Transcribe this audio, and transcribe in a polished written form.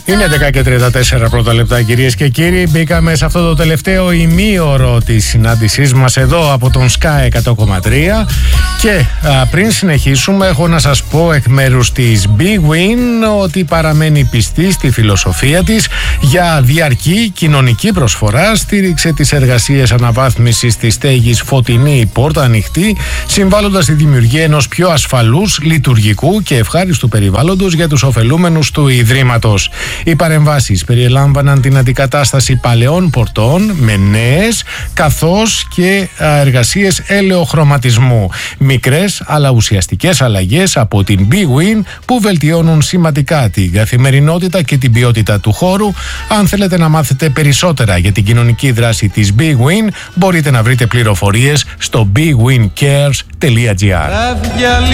Είναι 10:34 πρώτα λεπτά, κυρίες και κύριοι. Μπήκαμε σε αυτό το τελευταίο ημίωρο της συνάντησής μας εδώ από τον Sky 100,3 και πριν συνεχίσουμε έχω να σας πω εκ μέρους της Big Win ότι παραμένει πιστή στη φιλοσοφία της για διαρκή κοινωνική προσφορά, στήριξε τις εργασίες αναβάθμισης της στέγης Φωτεινή Πόρτα Ανοιχτή, συμβάλλοντας στη δημιουργία ενός πιο ασφαλούς, λειτουργικού και ευχάριστου περιβάλλοντος για τους ωφελούμενους του Ιδρύματος. Οι παρεμβάσεις περιελάμβαναν την αντικατάσταση παλαιών πορτών με νέες, καθώς και εργασίες ελαιοχρωματισμού. Μικρές αλλά ουσιαστικές αλλαγές από την Big Win που βελτιώνουν σημαντικά την καθημερινότητα και την ποιότητα του χώρου. Αν θέλετε να μάθετε περισσότερα για την κοινωνική δράση της Big Win, μπορείτε να βρείτε πληροφορίες στο bigwincares.gr.